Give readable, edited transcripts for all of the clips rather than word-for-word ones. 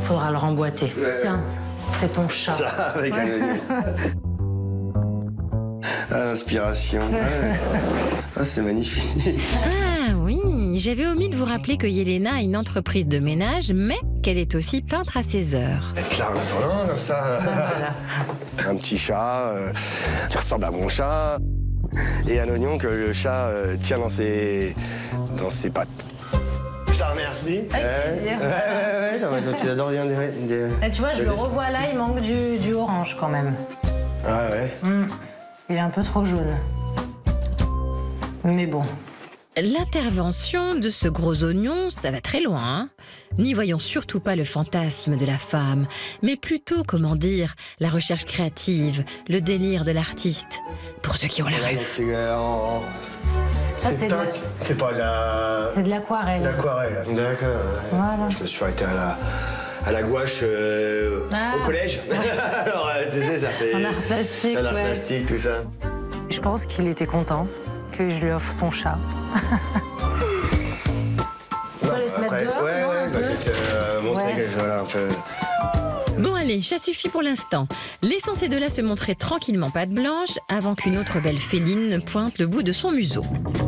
Faudra le remboîter. Tiens, c'est ton chat. Avec un oignon. Ah, l'inspiration. Ah, c'est magnifique. Ah oui, j'avais omis de vous rappeler que Yelena a une entreprise de ménage, mais qu'elle est aussi peintre à ses heures. Et là, en attendant, comme ça, Voilà. un petit chat qui ressemble à mon chat et un oignon que le chat tient dans ses pattes. Je te remercie. Avec plaisir. Ouais, non, tu adores bien des... Et tu vois, je le revois là, il manque du orange quand même. Ah ouais. Il est un peu trop jaune. Mais bon. L'intervention de ce gros oignon, ça va très loin. Hein. N'y voyons surtout pas le fantasme de la femme, mais plutôt, comment dire, la recherche créative, le délire de l'artiste. Pour ceux qui ont la rêve. Ça, c'est de C'est pas de la... C'est de l'aquarelle. L'aquarelle. D'accord. Voilà. Je me suis arrêté à la gouache au collège. Alors, tu sais, ça fait... En art plastique, En art ouais. plastique, tout ça. Je pense qu'il était content que je lui offre son chat. On va aller se mettre dehors, Ouais, non, un bah, peu je vais te montrer Ouais. que voilà, un peu... Bon allez, ça suffit pour l'instant. Laissons ces deux-là se montrer tranquillement patte blanche avant qu'une autre belle féline ne pointe le bout de son museau.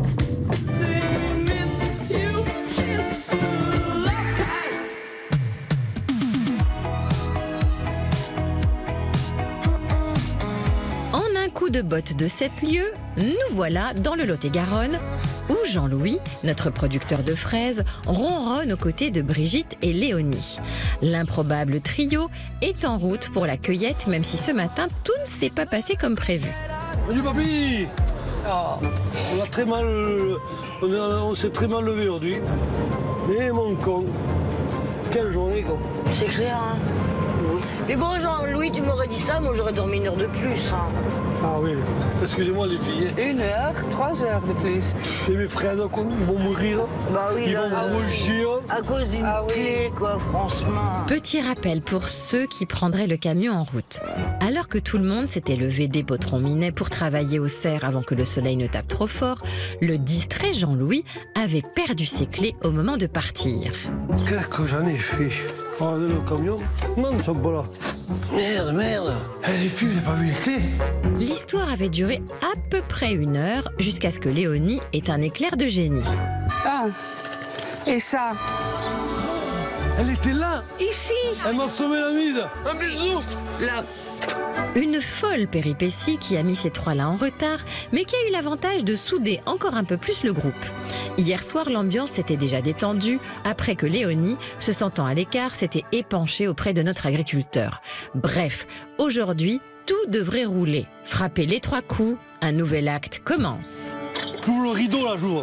En un coup de botte de 7 lieues, nous voilà dans le Lot-et-Garonne, où Jean-Louis, notre producteur de fraises, ronronne aux côtés de Brigitte et Léonie. L'improbable trio est en route pour la cueillette, même si ce matin, tout ne s'est pas passé comme prévu. Salut papy. On a très mal, on s'est très mal levé aujourd'hui. Mais mon con, quelle journée quoi. C'est clair, hein. Mais bon, Jean-Louis, tu m'aurais dit ça, moi j'aurais dormi une heure de plus. Hein. Ah oui, excusez-moi les filles. 1 heure, 3 heures de plus. Et mes frères ils vont mourir. Bah oui, Ils là, vont mourir. à cause d'une clé, quoi, franchement. Petit rappel pour ceux qui prendraient le camion en route. Alors que tout le monde s'était levé des Potron-Minet pour travailler au cerf avant que le soleil ne tape trop fort, le distrait Jean-Louis avait perdu ses clés au moment de partir. Qu'est-ce que j'en ai fait? Regardez le camion. Non, ils sont pas là. Merde. Eh, les filles, j'ai pas vu les clés. L'histoire avait duré à peu près 1 heure jusqu'à ce que Léonie ait un éclair de génie. Ah, et ça? Elle était là. Ici, Elle m'a sauvé la mise. Un bisou. là. Une folle péripétie qui a mis ces trois-là en retard, mais qui a eu l'avantage de souder encore un peu plus le groupe. Hier soir, l'ambiance s'était déjà détendue après que Léonie, se sentant à l'écart, s'était épanchée auprès de notre agriculteur. Bref, aujourd'hui, tout devrait rouler. Frapper les 3 coups, un nouvel acte commence. J'ouvre le rideau là, j'ouvre.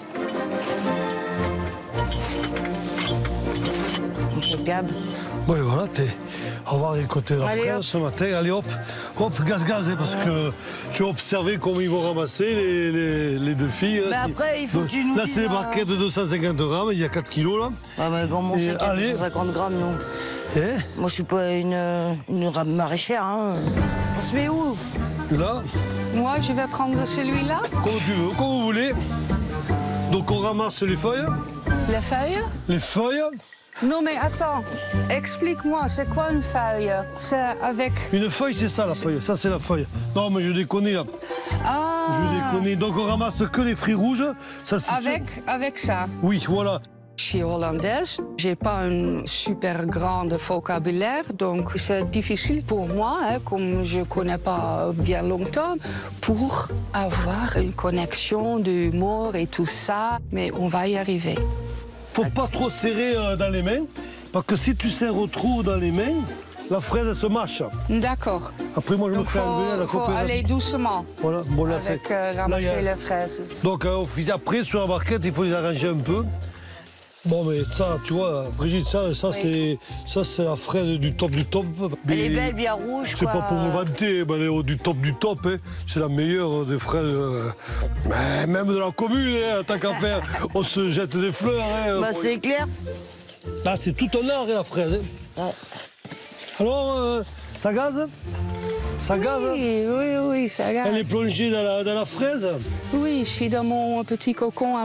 Gab. Bon, et voilà, on va récolter la Allez, fraise hop. ce matin. Allez, hop, gaz, hein, parce que tu as observé comment ils vont ramasser les deux filles. Mais après, il faut que tu nous Là, dises, c'est des hein. barquettes de 250 grammes, il y a 4 kilos, là. Ah, mais comment on Et fait allez. 450 grammes, nous? Et Moi, je suis pas une maraîchère, hein. On se met où? là, Moi, je vais prendre celui-là, comme tu veux, comme vous voulez. Donc, on ramasse les feuilles. la feuille. Les feuilles. Non, mais attends, explique-moi, c'est quoi une feuille? C'est avec... Une feuille, c'est ça, la feuille. Ça, c'est la feuille. Non, mais je déconne, là. Ah, Je déconne. Donc, on ramasse que les fruits rouges. Ça, c'est avec ça. Oui, voilà. Je suis hollandaise, j'ai pas un super grand vocabulaire, donc c'est difficile pour moi, hein, comme je connais pas bien longtemps, pour avoir une connexion d'humour et tout ça, mais on va y arriver. Faut pas trop serrer dans les mains, parce que si tu serres trop dans les mains, la fraise, elle se mâche. D'accord. Après, moi, je me Donc fais enlever à la faut coopérative. aller doucement Voilà, bon, là, avec là, il y ramasser a- les fraises. Donc, après, sur la barquette, il faut les arranger un peu. Bon, mais ça, tu vois, Brigitte, ça c'est la fraise du top du top. Elle est Mais belle, bien rouge, c'est quoi. pas pour me vanter, mais elle est du top du top. Hein. C'est la meilleure des fraises. Mais même de la commune, hein, tant qu'à faire, on se jette des fleurs. Hein, Bah, c'est clair. Ah, c'est tout un art, hein, la fraise. Hein. Ouais. Alors, ça gaze? Ça gaze? Oui, ça gaze. Elle est plongée dans la fraise? Oui, je suis dans mon petit cocon